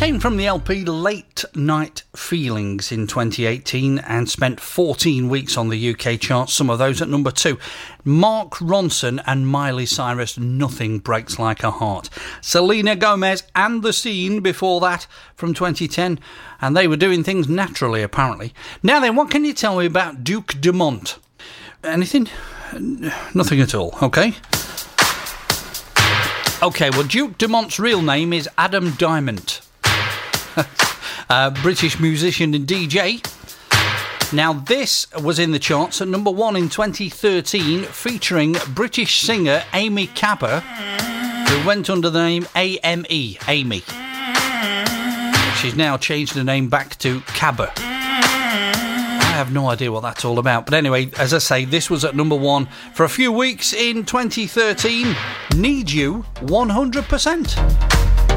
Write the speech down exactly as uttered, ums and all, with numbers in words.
Came from the L P Late Night Feelings in twenty eighteen and spent fourteen weeks on the U K charts, some of those at number two. Mark Ronson and Miley Cyrus, Nothing Breaks Like a Heart. Selena Gomez and The Scene before that from twenty ten, and they were doing things naturally apparently. Now then, what can you tell me about Duke Dumont? Anything? Nothing at all, okay? OK, well, Duke Dumont's real name is Adam Diamond. uh, British musician and D J. Now, this was in the charts at number one in twenty thirteen, featuring British singer Amy Cabba, who went under the name A M E, Amy. She's now changed her name back to Cabba. I have no idea what that's all about. But anyway, as I say, this was at number one for a few weeks in twenty thirteen. Need You one hundred percent.